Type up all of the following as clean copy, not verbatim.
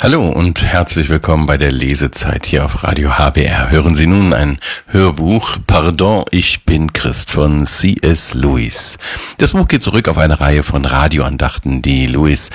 Hallo und herzlich willkommen bei der Lesezeit hier auf Radio HBR. Hören Sie nun ein Hörbuch Pardon, ich bin Christ von C.S. Lewis. Das Buch geht zurück auf eine Reihe von Radioandachten, die Lewis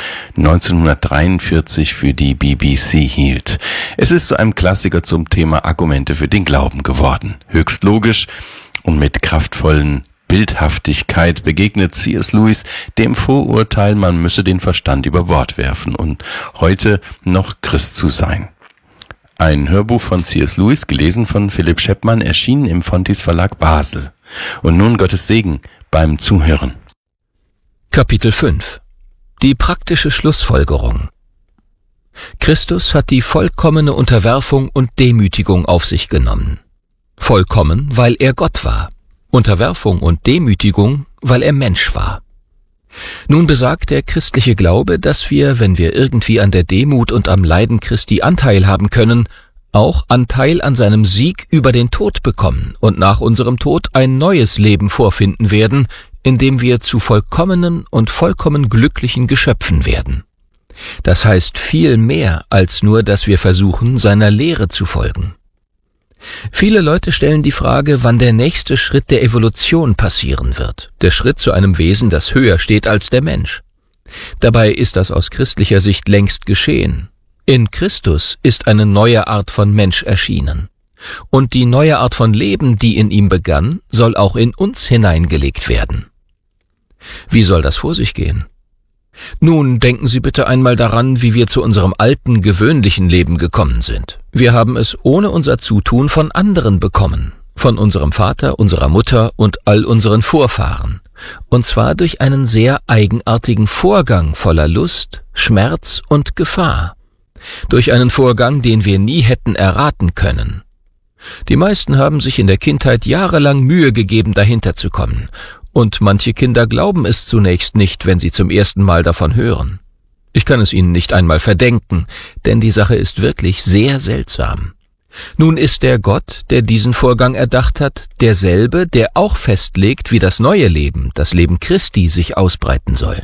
1943 für die BBC hielt. Es ist zu einem Klassiker zum Thema Argumente für den Glauben geworden. Höchst logisch und mit kraftvollen Bildhaftigkeit begegnet C.S. Lewis dem Vorurteil, man müsse den Verstand über Bord werfen und heute noch Christ zu sein. Ein Hörbuch von C.S. Lewis, gelesen von Philipp Scheppmann, erschienen im Fontys Verlag Basel. Und nun Gottes Segen beim Zuhören. Kapitel 5 – Die praktische Schlussfolgerung. Christus hat die vollkommene Unterwerfung und Demütigung auf sich genommen. Vollkommen, weil er Gott war. Unterwerfung und Demütigung, weil er Mensch war. Nun besagt der christliche Glaube, dass wir, wenn wir irgendwie an der Demut und am Leiden Christi Anteil haben können, auch Anteil an seinem Sieg über den Tod bekommen und nach unserem Tod ein neues Leben vorfinden werden, in dem wir zu vollkommenen und vollkommen glücklichen Geschöpfen werden. Das heißt viel mehr als nur, dass wir versuchen, seiner Lehre zu folgen. Viele Leute stellen die Frage, wann der nächste Schritt der Evolution passieren wird, der Schritt zu einem Wesen, das höher steht als der Mensch. Dabei ist das aus christlicher Sicht längst geschehen. In Christus ist eine neue Art von Mensch erschienen. Und die neue Art von Leben, die in ihm begann, soll auch in uns hineingelegt werden. Wie soll das vor sich gehen? Nun, denken Sie bitte einmal daran, wie wir zu unserem alten, gewöhnlichen Leben gekommen sind. Wir haben es ohne unser Zutun von anderen bekommen, von unserem Vater, unserer Mutter und all unseren Vorfahren. Und zwar durch einen sehr eigenartigen Vorgang voller Lust, Schmerz und Gefahr. Durch einen Vorgang, den wir nie hätten erraten können. Die meisten haben sich in der Kindheit jahrelang Mühe gegeben, dahinter zu kommen. Und manche Kinder glauben es zunächst nicht, wenn sie zum ersten Mal davon hören. Ich kann es ihnen nicht einmal verdenken, denn die Sache ist wirklich sehr seltsam. Nun ist der Gott, der diesen Vorgang erdacht hat, derselbe, der auch festlegt, wie das neue Leben, das Leben Christi, sich ausbreiten soll.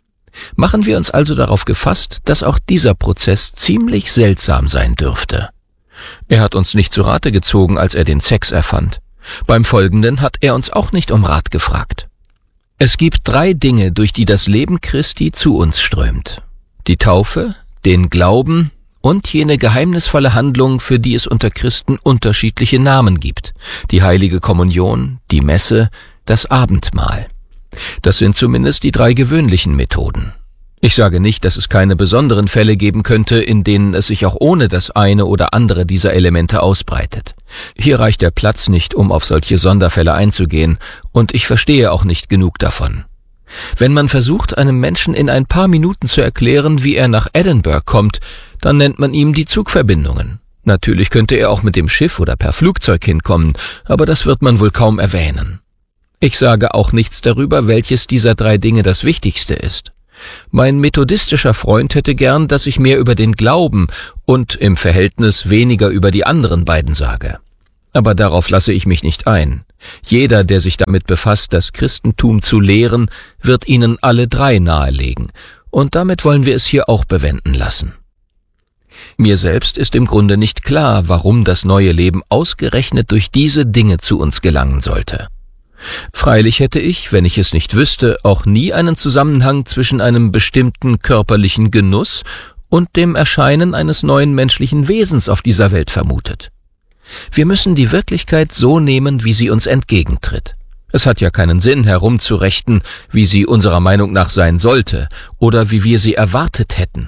Machen wir uns also darauf gefasst, dass auch dieser Prozess ziemlich seltsam sein dürfte. Er hat uns nicht zu Rate gezogen, als er den Sex erfand. Beim Folgenden hat er uns auch nicht um Rat gefragt. Es gibt 3 Dinge, durch die das Leben Christi zu uns strömt. Die Taufe, den Glauben und jene geheimnisvolle Handlung, für die es unter Christen unterschiedliche Namen gibt. Die heilige Kommunion, die Messe, das Abendmahl. Das sind zumindest die 3 gewöhnlichen Methoden. Ich sage nicht, dass es keine besonderen Fälle geben könnte, in denen es sich auch ohne das eine oder andere dieser Elemente ausbreitet. Hier reicht der Platz nicht, um auf solche Sonderfälle einzugehen, und ich verstehe auch nicht genug davon. Wenn man versucht, einem Menschen in ein paar Minuten zu erklären, wie er nach Edinburgh kommt, dann nennt man ihm die Zugverbindungen. Natürlich könnte er auch mit dem Schiff oder per Flugzeug hinkommen, aber das wird man wohl kaum erwähnen. Ich sage auch nichts darüber, welches dieser 3 Dinge das Wichtigste ist. Mein methodistischer Freund hätte gern, dass ich mehr über den Glauben und im Verhältnis weniger über die anderen beiden sage. Aber darauf lasse ich mich nicht ein. Jeder, der sich damit befasst, das Christentum zu lehren, wird Ihnen alle 3 nahelegen. Und damit wollen wir es hier auch bewenden lassen. Mir selbst ist im Grunde nicht klar, warum das neue Leben ausgerechnet durch diese Dinge zu uns gelangen sollte. Freilich hätte ich, wenn ich es nicht wüsste, auch nie einen Zusammenhang zwischen einem bestimmten körperlichen Genuss und dem Erscheinen eines neuen menschlichen Wesens auf dieser Welt vermutet. Wir müssen die Wirklichkeit so nehmen, wie sie uns entgegentritt. Es hat ja keinen Sinn, herumzurechten, wie sie unserer Meinung nach sein sollte oder wie wir sie erwartet hätten.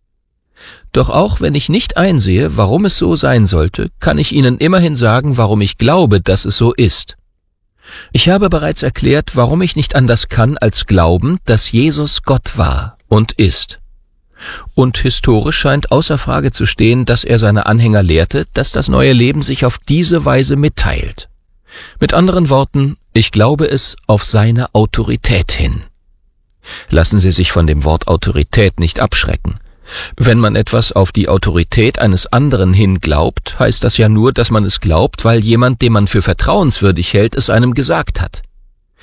Doch auch wenn ich nicht einsehe, warum es so sein sollte, kann ich Ihnen immerhin sagen, warum ich glaube, dass es so ist. Ich habe bereits erklärt, warum ich nicht anders kann, als glauben, dass Jesus Gott war und ist. Und historisch scheint außer Frage zu stehen, dass er seine Anhänger lehrte, dass das neue Leben sich auf diese Weise mitteilt. Mit anderen Worten, ich glaube es auf seine Autorität hin. Lassen Sie sich von dem Wort Autorität nicht abschrecken. Wenn man etwas auf die Autorität eines anderen hin glaubt, heißt das ja nur, dass man es glaubt, weil jemand, den man für vertrauenswürdig hält, es einem gesagt hat.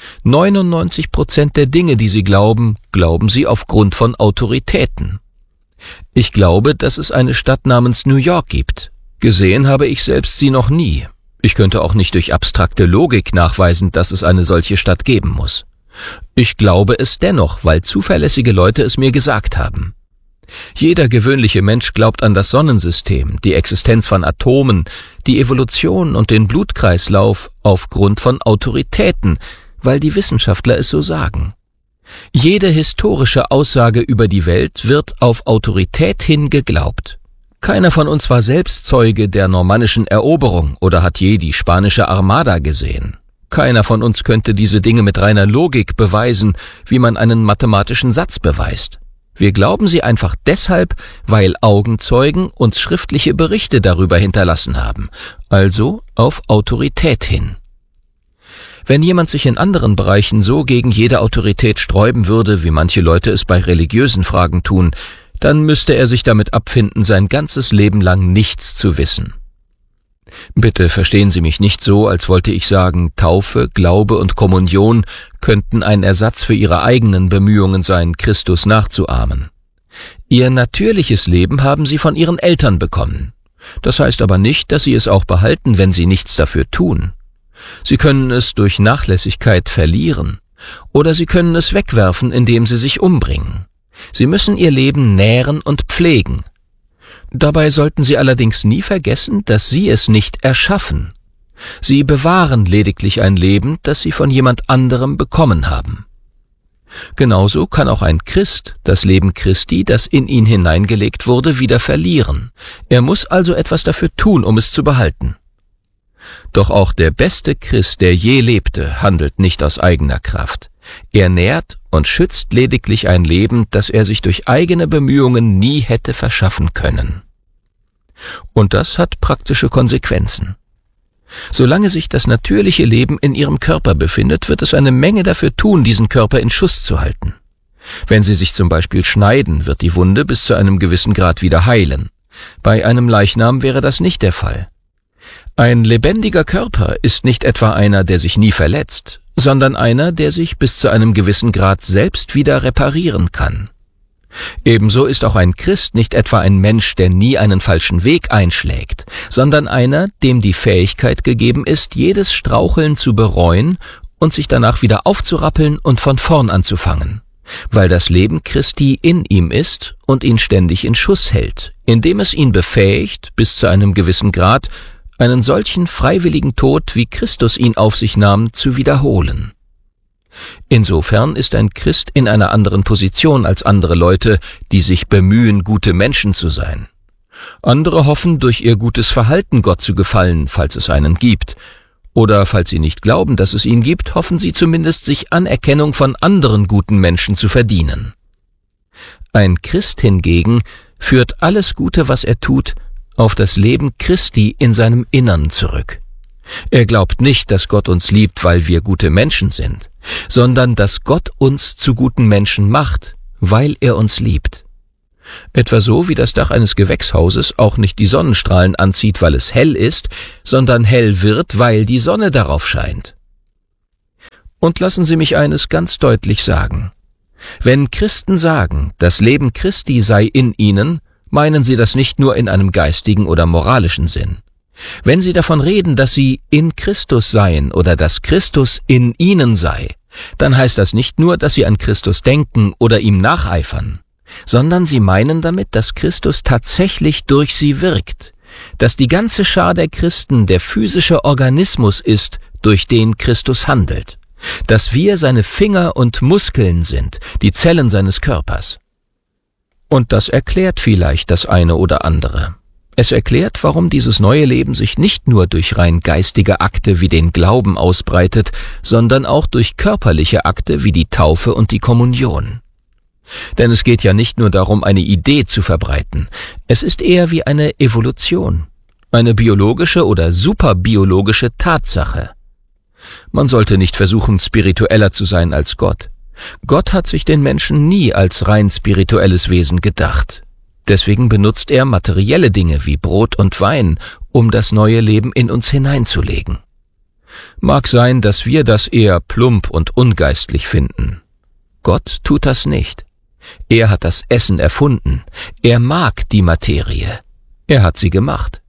99% der Dinge, die Sie glauben, glauben Sie aufgrund von Autoritäten. Ich glaube, dass es eine Stadt namens New York gibt. Gesehen habe ich selbst sie noch nie. Ich könnte auch nicht durch abstrakte Logik nachweisen, dass es eine solche Stadt geben muss. Ich glaube es dennoch, weil zuverlässige Leute es mir gesagt haben. Jeder gewöhnliche Mensch glaubt an das Sonnensystem, die Existenz von Atomen, die Evolution und den Blutkreislauf aufgrund von Autoritäten, weil die Wissenschaftler es so sagen. Jede historische Aussage über die Welt wird auf Autorität hin geglaubt. Keiner von uns war selbst Zeuge der normannischen Eroberung oder hat je die spanische Armada gesehen. Keiner von uns könnte diese Dinge mit reiner Logik beweisen, wie man einen mathematischen Satz beweist. Wir glauben sie einfach deshalb, weil Augenzeugen uns schriftliche Berichte darüber hinterlassen haben, also auf Autorität hin. Wenn jemand sich in anderen Bereichen so gegen jede Autorität sträuben würde, wie manche Leute es bei religiösen Fragen tun, dann müsste er sich damit abfinden, sein ganzes Leben lang nichts zu wissen. Bitte verstehen Sie mich nicht so, als wollte ich sagen, Taufe, Glaube und Kommunion könnten ein Ersatz für Ihre eigenen Bemühungen sein, Christus nachzuahmen. Ihr natürliches Leben haben Sie von Ihren Eltern bekommen. Das heißt aber nicht, dass Sie es auch behalten, wenn Sie nichts dafür tun. Sie können es durch Nachlässigkeit verlieren, oder Sie können es wegwerfen, indem Sie sich umbringen. Sie müssen Ihr Leben nähren und pflegen. Dabei sollten Sie allerdings nie vergessen, dass Sie es nicht erschaffen. Sie bewahren lediglich ein Leben, das Sie von jemand anderem bekommen haben. Genauso kann auch ein Christ das Leben Christi, das in ihn hineingelegt wurde, wieder verlieren. Er muss also etwas dafür tun, um es zu behalten. Doch auch der beste Christ, der je lebte, handelt nicht aus eigener Kraft. Er nährt und schützt lediglich ein Leben, das er sich durch eigene Bemühungen nie hätte verschaffen können. Und das hat praktische Konsequenzen. Solange sich das natürliche Leben in Ihrem Körper befindet, wird es eine Menge dafür tun, diesen Körper in Schuss zu halten. Wenn Sie sich zum Beispiel schneiden, wird die Wunde bis zu einem gewissen Grad wieder heilen. Bei einem Leichnam wäre das nicht der Fall. Ein lebendiger Körper ist nicht etwa einer, der sich nie verletzt, sondern einer, der sich bis zu einem gewissen Grad selbst wieder reparieren kann. Ebenso ist auch ein Christ nicht etwa ein Mensch, der nie einen falschen Weg einschlägt, sondern einer, dem die Fähigkeit gegeben ist, jedes Straucheln zu bereuen und sich danach wieder aufzurappeln und von vorn anzufangen, weil das Leben Christi in ihm ist und ihn ständig in Schuss hält, indem es ihn befähigt, bis zu einem gewissen Grad einen solchen freiwilligen Tod, wie Christus ihn auf sich nahm, zu wiederholen. Insofern ist ein Christ in einer anderen Position als andere Leute, die sich bemühen, gute Menschen zu sein. Andere hoffen, durch ihr gutes Verhalten Gott zu gefallen, falls es einen gibt. Oder falls sie nicht glauben, dass es ihn gibt, hoffen sie zumindest, sich Anerkennung von anderen guten Menschen zu verdienen. Ein Christ hingegen führt alles Gute, was er tut, auf das Leben Christi in seinem Innern zurück. Er glaubt nicht, dass Gott uns liebt, weil wir gute Menschen sind, sondern dass Gott uns zu guten Menschen macht, weil er uns liebt. Etwa so, wie das Dach eines Gewächshauses auch nicht die Sonnenstrahlen anzieht, weil es hell ist, sondern hell wird, weil die Sonne darauf scheint. Und lassen Sie mich eines ganz deutlich sagen. Wenn Christen sagen, das Leben Christi sei in ihnen, meinen sie das nicht nur in einem geistigen oder moralischen Sinn. Wenn sie davon reden, dass sie in Christus seien oder dass Christus in ihnen sei, dann heißt das nicht nur, dass sie an Christus denken oder ihm nacheifern, sondern sie meinen damit, dass Christus tatsächlich durch sie wirkt, dass die ganze Schar der Christen der physische Organismus ist, durch den Christus handelt, dass wir seine Finger und Muskeln sind, die Zellen seines Körpers. Und das erklärt vielleicht das eine oder andere. Es erklärt, warum dieses neue Leben sich nicht nur durch rein geistige Akte wie den Glauben ausbreitet, sondern auch durch körperliche Akte wie die Taufe und die Kommunion. Denn es geht ja nicht nur darum, eine Idee zu verbreiten. Es ist eher wie eine Evolution, eine biologische oder superbiologische Tatsache. Man sollte nicht versuchen, spiritueller zu sein als Gott. Gott hat sich den Menschen nie als rein spirituelles Wesen gedacht. Deswegen benutzt er materielle Dinge wie Brot und Wein, um das neue Leben in uns hineinzulegen. Mag sein, dass wir das eher plump und ungeistlich finden. Gott tut das nicht. Er hat das Essen erfunden. Er mag die Materie. Er hat sie gemacht.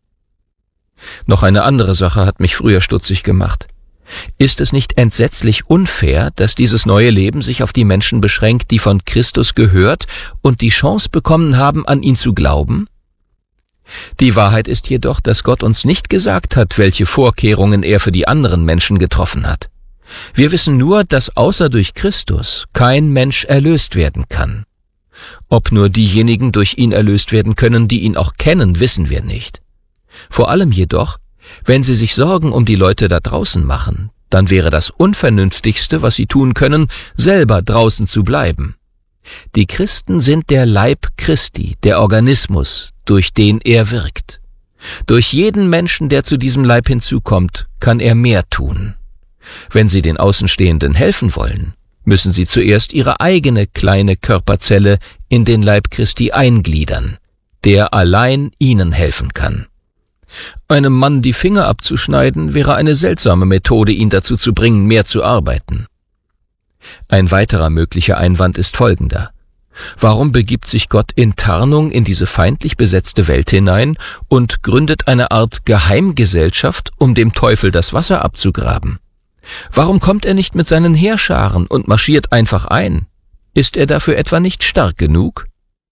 Noch eine andere Sache hat mich früher stutzig gemacht. Ist es nicht entsetzlich unfair, dass dieses neue Leben sich auf die Menschen beschränkt, die von Christus gehört und die Chance bekommen haben, an ihn zu glauben? Die Wahrheit ist jedoch, dass Gott uns nicht gesagt hat, welche Vorkehrungen er für die anderen Menschen getroffen hat. Wir wissen nur, dass außer durch Christus kein Mensch erlöst werden kann. Ob nur diejenigen durch ihn erlöst werden können, die ihn auch kennen, wissen wir nicht. Vor allem jedoch, wenn sie sich Sorgen um die Leute da draußen machen, dann wäre das Unvernünftigste, was sie tun können, selber draußen zu bleiben. Die Christen sind der Leib Christi, der Organismus, durch den er wirkt. Durch jeden Menschen, der zu diesem Leib hinzukommt, kann er mehr tun. Wenn sie den Außenstehenden helfen wollen, müssen sie zuerst ihre eigene kleine Körperzelle in den Leib Christi eingliedern, der allein ihnen helfen kann. Einem Mann die Finger abzuschneiden, wäre eine seltsame Methode, ihn dazu zu bringen, mehr zu arbeiten. Ein weiterer möglicher Einwand ist folgender. Warum begibt sich Gott in Tarnung in diese feindlich besetzte Welt hinein und gründet eine Art Geheimgesellschaft, um dem Teufel das Wasser abzugraben? Warum kommt er nicht mit seinen Heerscharen und marschiert einfach ein? Ist er dafür etwa nicht stark genug?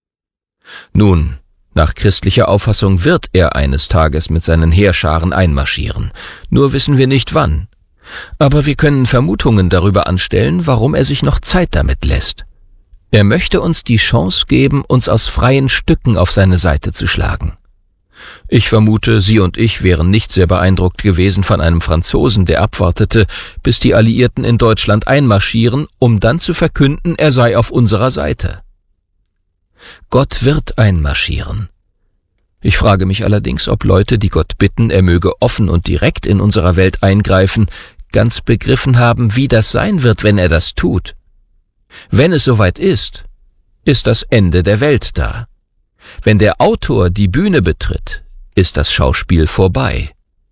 Nun, nach christlicher Auffassung wird er eines Tages mit seinen Heerscharen einmarschieren, nur wissen wir nicht wann. Aber wir können Vermutungen darüber anstellen, warum er sich noch Zeit damit lässt. Er möchte uns die Chance geben, uns aus freien Stücken auf seine Seite zu schlagen. Ich vermute, Sie und ich wären nicht sehr beeindruckt gewesen von einem Franzosen, der abwartete, bis die Alliierten in Deutschland einmarschieren, um dann zu verkünden, er sei auf unserer Seite. Gott wird einmarschieren. Ich frage mich allerdings, ob Leute, die Gott bitten, er möge offen und direkt in unserer Welt eingreifen, ganz begriffen haben, wie das sein wird, wenn er das tut. Wenn es soweit ist, ist das Ende der Welt da. Wenn der Autor die Bühne betritt, ist das Schauspiel vorbei.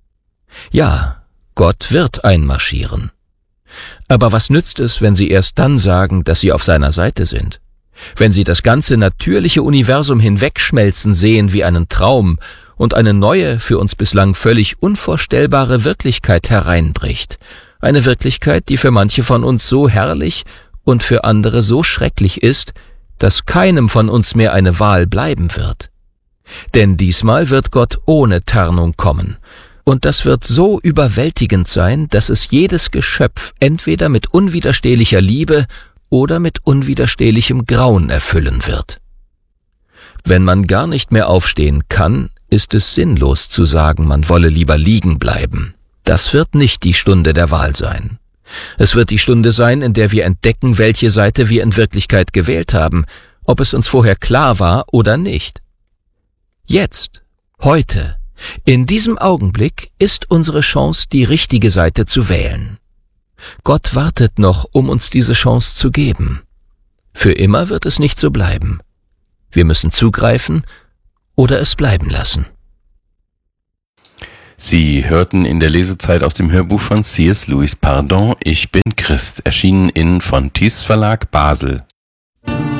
Ja, Gott wird einmarschieren. Aber was nützt es, wenn Sie erst dann sagen, dass Sie auf seiner Seite sind? Wenn Sie das ganze natürliche Universum hinwegschmelzen sehen wie einen Traum und eine neue, für uns bislang völlig unvorstellbare Wirklichkeit hereinbricht. Eine Wirklichkeit, die für manche von uns so herrlich und für andere so schrecklich ist, dass keinem von uns mehr eine Wahl bleiben wird. Denn diesmal wird Gott ohne Tarnung kommen, und das wird so überwältigend sein, dass es jedes Geschöpf entweder mit unwiderstehlicher Liebe oder mit unwiderstehlichem Grauen erfüllen wird. Wenn man gar nicht mehr aufstehen kann, ist es sinnlos zu sagen, man wolle lieber liegen bleiben. Das wird nicht die Stunde der Wahl sein. Es wird die Stunde sein, in der wir entdecken, welche Seite wir in Wirklichkeit gewählt haben, ob es uns vorher klar war oder nicht. Jetzt, heute, in diesem Augenblick ist unsere Chance, die richtige Seite zu wählen. Gott wartet noch, um uns diese Chance zu geben. Für immer wird es nicht so bleiben. Wir müssen zugreifen oder es bleiben lassen. Sie hörten in der Lesezeit aus dem Hörbuch von C.S. Lewis Pardon, ich bin Christ, erschienen in Fontys Verlag Basel.